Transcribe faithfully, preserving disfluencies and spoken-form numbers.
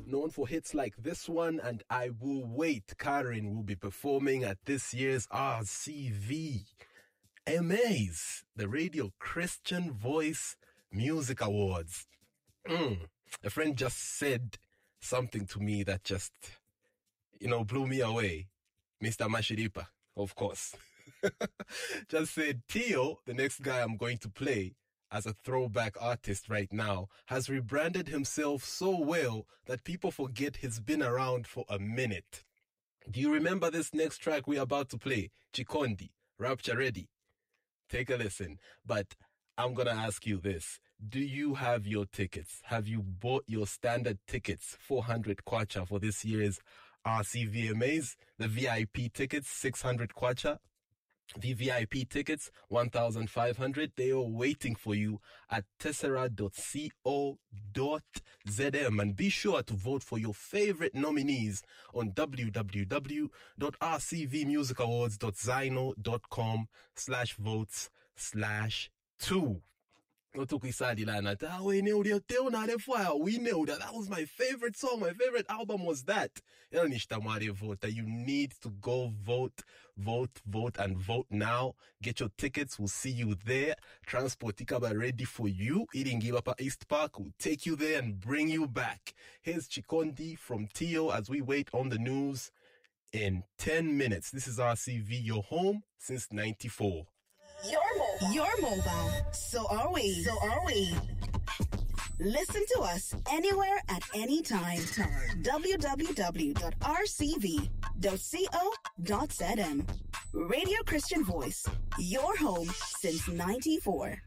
known for hits like this one and I Will Wait. Karen will be performing at this year's R C V M As, the Radio Christian Voice Music Awards. Mm. A friend just said something to me that just, you know, blew me away. Mister Mashiripa, of course. Just said, Tio, the next guy I'm going to play as a throwback artist right now, has rebranded himself so well that people forget he's been around for a minute. Do you remember this next track we're about to play? Chikondi, Rapture Ready. Take a listen. But I'm going to ask you this. Do you have your tickets? Have you bought your standard tickets, four hundred kwacha for this year's R C V M As? The V I P tickets, six hundred kwacha. The V I P tickets, one thousand five hundred. They are waiting for you at tessera dot co dot z m. And be sure to vote for your favorite nominees on w w w dot r c v music awards dot zino dot com slash votes slash two. We know that. That was my favorite song. My favorite album was that. You need to go vote, vote, vote, and vote now. Get your tickets. We'll see you there. Transport Ikaba ready for you. Iringibapa East Park will take you there and bring you back. Here's Chikondi from Tio as we wait on the news in ten minutes. This is R C V, your home since ninety-four. You're mobile. You're mobile. So are we. So are we. Listen to us anywhere at any time. w w w dot r c v dot co dot z m. Radio Christian Voice. Your home since ninety-four.